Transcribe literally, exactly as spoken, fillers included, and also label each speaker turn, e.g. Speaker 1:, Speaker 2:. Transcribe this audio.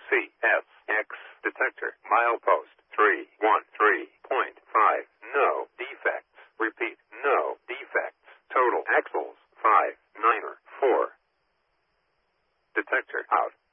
Speaker 1: C S X detector. Milepost three one three point five. No defects. Repeat, no defects. Total axles five niner four. Detector out.